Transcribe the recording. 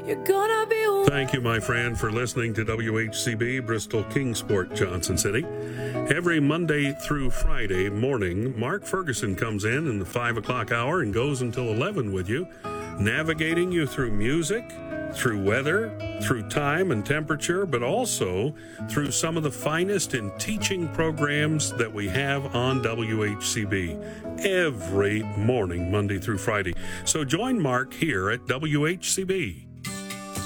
You're gonna be. Thank you, my friend, for listening to WHCB Bristol Kingsport, Johnson City. Every Monday through Friday morning, Mark Ferguson comes in the 5 o'clock hour and goes until 11 with you, navigating you through music, through weather, through time and temperature, but also through some of the finest in teaching programs that we have on WHCB every morning, Monday through Friday. So join Mark here at WHCB.